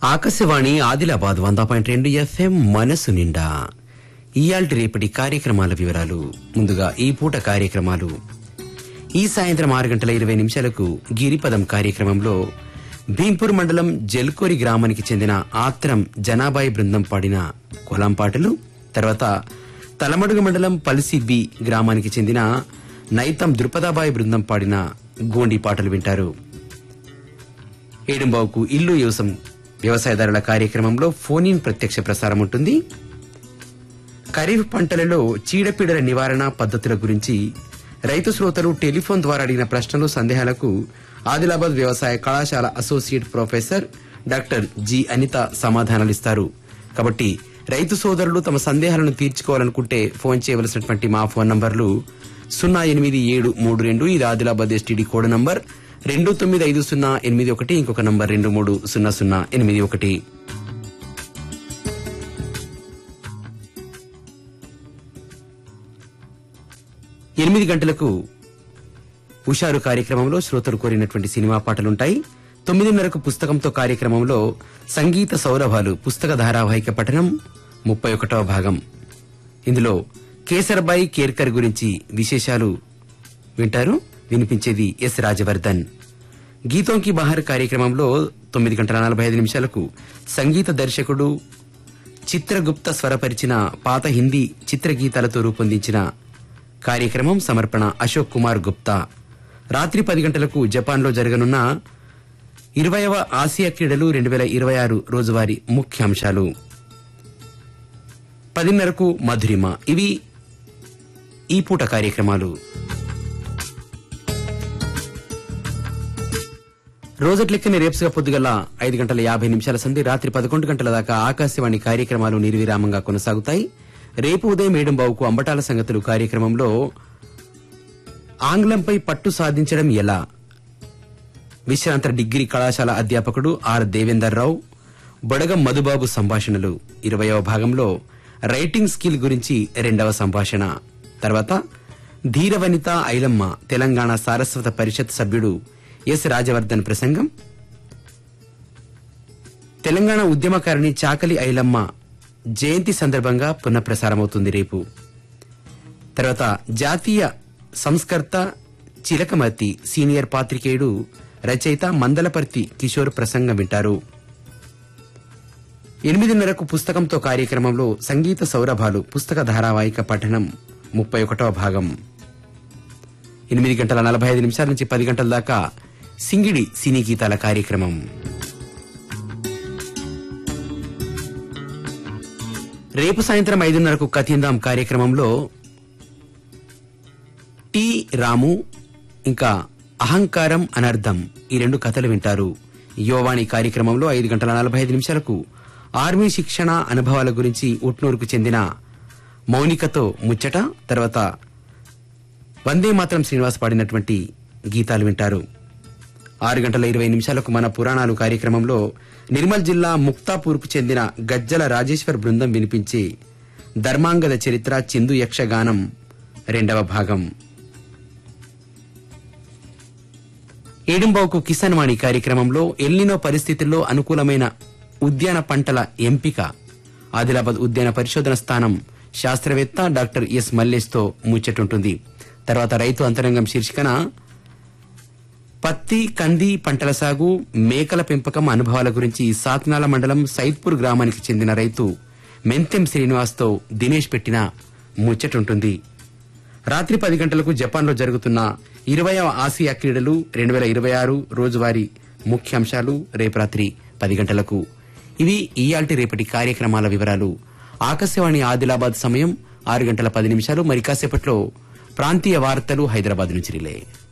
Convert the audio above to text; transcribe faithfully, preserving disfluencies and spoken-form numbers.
ఆకాశవాణి ఆదిలాబాద్ వంద పాయింట్ రెండు ఎఫ్ఎం మనసు నిండా ఇయాల్టి రేపటి కార్యక్రమాల వివరాలు. ముందుగా ఈ పూట కార్యక్రమాలు. ఈ సాయంత్రం ఆరు గంటల ఇరవై నిమిషాలకు గిరిపదం కార్యక్రమంలో భీంపూర్ మండలం జల్కోరి గ్రామానికి చెందిన ఆత్రం జనాబాయి బృందం పాడిన కొలాం పాటలు, తర్వాత తలమడుగు మండలం పల్సి బి గ్రామానికి చెందిన నైతం ద్రుపదాబాయి బృందం పాడిన గోండి పాటలు వింటారు. ఏడుంబావుకు ఇల్లు యోసం వ్యవసాయదారుల కార్యక్రమంలో ఫోన్ ఇన్ ప్రత్యక్ష ప్రసారం ఉంటుంది. ఖరీఫ్ పంటలలో చీడపీడల నివారణ పద్ధతుల గురించి రైతు శ్రోతలు టెలిఫోన్ ద్వారా అడిగిన ప్రశ్నలు, సందేహాలకు ఆదిలాబాద్ వ్యవసాయ కళాశాల associate professor doctor G Anitha సమాధానాలిస్తారు. కాబట్టి రైతు సోదరులు తమ సందేహాలను తీర్చుకోవాలనుకుంటే ఫోన్ చేయవలసినటువంటి మా ఫోన్ నంబర్లు సున్నా ఎనిమిది ఏడు మూడు రెండు ఇది ఆదిలాబాద్ ఎస్టీడీ కోడ్ నంబర్, రెండు తొమ్మిది ఐదు సున్నా ఎనిమిది ఒకటి, ఇంకొక నంబర్ రెండు మూడు సున్నా సున్నా ఎనిమిది ఒకటి. ఎనిమిది గంటలకు హుషారు కార్యక్రమంలో శ్రోతలు కోరినటువంటి సినిమా పాటలుంటాయి. తొమ్మిదిన్నరకు పుస్తకంతో కార్యక్రమంలో సంగీత సౌరభాలు పుస్తక ధారావాహిక పఠనం ముప్పై ఒకటవ భాగం. ఇందులో కేసర్బాయి కేర్కర్ గురించి విశేషాలు వింటారు. వినిపించేది ఎస్ రాజవర్ధన్. గీతోంకి బహార్ కార్యక్రమంలో తొమ్మిది గంటల నలభై ఐదు నిమిషాలకు సంగీత దర్శకుడు చిత్రగుప్త స్వరపరిచిన పాత హిందీ చిత్రగీతాలతో రూపొందించిన కార్యక్రమం సమర్పణ అశోక్ కుమార్ గుప్తా. రాత్రి పది గంటలకు జపాన్లో జరగనున్న ఇరవైవ ఆసియా క్రీడలు రెండు వేల ఇరవై ఆరు రోజువారీ ముఖ్యాంశాలు. పదిన్నరకు మధురిమ. ఇవి ఈ పూట కార్యక్రమాలు. రోజట్లెక్కని రేప్స్గా పొద్దుగల ఐదు గంటల యాభై నిమిషాల సంధి రాత్రి పదకొండు గంటల దాకా ఆకాశవాణి కార్యక్రమాలు నిర్విరామంగా కొనసాగుతాయి. రేపు ఉదయం ఏడుంబావుకు అంబటాల సంగతులు కార్యక్రమంలో ఆంగ్లంపై పట్టు సాధించడం ఎలా, విశ్రాంత డిగ్రీ కళాశాల అధ్యాపకుడు ఆర్ దేవేందర్ రావు, బొడగం మధుబాబు సంభాషణలు ఇరవయవ భాగంలో రైటింగ్ స్కిల్ గురించి రెండవ సంభాషణ. తర్వాత ధీరవనిత ఐలమ్మ తెలంగాణ సారస్వత పరిషత్ సభ్యుడు ఎస్ రాజవర్ధన్ ప్రసంగం. తెలంగాణ ఉద్యమకారిణి చాకలి ఐలమ్మ జయంతి సందర్భంగా పునఃప్రసారమవుతుంది రేపు. తర్వాత జాతీయ సంస్కర్త చిలకమర్తి సీనియర్ పాత్రికేయుడు రచయిత మందలపర్తి కిషోర్ ప్రసంగం వింటారు. ఎనిమిదిన్నరకు పుస్తకంతో కార్యక్రమంలో సంగీత సౌరభాలు పుస్తక ధారావాహిక పఠనం ముప్పై ఒకటవ భాగం. ఎనిమిది గంటల నలభై ఐదు నిమిషాల నుంచి పది గంటల దాకా సింగిడి సినీ గీతాల కార్యక్రమం. రేపు సాయంత్రం ఐదున్నరకు కథిందాం కార్యక్రమంలో టి రాము ఇంకా అహంకారం అనర్థం ఈ రెండు కథలు వింటారు. యువవాణి కార్యక్రమంలో ఐదు గంటల నలభై ఐదు నిమిషాలకు ఆర్మీ శిక్షణ అనుభవాల గురించి ఉట్నూరుకు చెందిన మౌనికతో ముచ్చట, తర్వాత వందే మాత్రం శ్రీనివాస్ పాడినటువంటి గీతాలు వింటారు. ఆరు గంటల ఇరవై నిమిషాలకు మన పురాణాలు కార్యక్రమంలో నిర్మల్ జిల్లా ముక్తాపూర్కు చెందిన గజ్జల రాజేశ్వర్ బృందం వినిపించే ధర్మాంగద చరిత్ర చిందు యక్షగానం రెండవ భాగం. ఏడుంబావుకు కిసాన్ వాణి కార్యక్రమంలో ఎల్నినో పరిస్థితుల్లో అనుకూలమైన ఉద్యాన పంటల ఎంపిక, ఆదిలాబాద్ ఉద్యాన పరిశోధన స్థానం శాస్త్రవేత్త డాక్టర్ ఎస్ మల్లేష్తో ముచ్చటుంటుంది. తర్వాత రైతు అంతరంగం శీర్షికన పత్తి, కంది పంటల సాగు, మేకల పెంపకం అనుభవాల గురించి సాత్నాల మండలం సైద్పూర్ గ్రామానికి చెందిన రైతు మెంతెం శ్రీనివాస్తో దినేష్ పెట్టిన ముచ్చటుంటుంది. రాత్రి పది గంటలకు జపాన్లో జరుగుతున్న ఇరవైవ ఆసియా క్రీడలు రెండు వేల ఇరవై ఆరు రోజువారీ ముఖ్యాంశాలు రేపు రాత్రి పది గంటలకు. ఇవి ఇయాల్టి రేపటి కార్యక్రమాల వివరాలు. ఆకాశవాణి ఆదిలాబాద్ సమయం ఆరు గంటల పది నిమిషాలు. మరి కాసేపట్లో ప్రాంతీయ వార్తలు హైదరాబాద్ నుంచి రిలే.